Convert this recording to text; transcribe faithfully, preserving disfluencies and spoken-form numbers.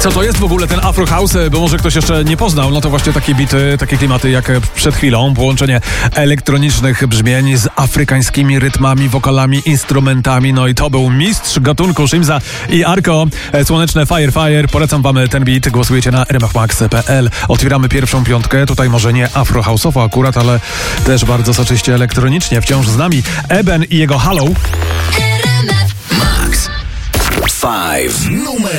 Co to jest w ogóle ten Afro House? Bo może ktoś jeszcze nie poznał, no to właśnie takie bity, takie klimaty jak przed chwilą. Połączenie elektronicznych brzmień z afrykańskimi rytmami, wokalami, instrumentami. No i to był mistrz gatunku Shimza i Arko. Słoneczne Fire Fire. Polecam wam ten beat. Głosujecie na r m f max kropka p l. Otwieramy pierwszą piątkę. Tutaj może nie Afro House'owo akurat, ale też bardzo soczyście elektronicznie. Wciąż z nami Eben i jego Halo. Max. Five. Numer